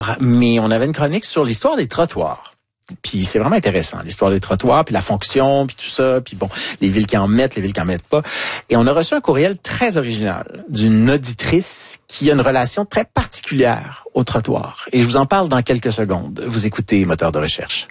mais on avait une chronique sur l'histoire des trottoirs. Puis c'est vraiment intéressant, l'histoire des trottoirs, puis la fonction, puis tout ça, puis bon, les villes qui en mettent, les villes qui en mettent pas. Et on a reçu un courriel très original d'une auditrice qui a une relation très particulière au trottoir. Et je vous en parle dans quelques secondes. Vous écoutez Moteur de recherche.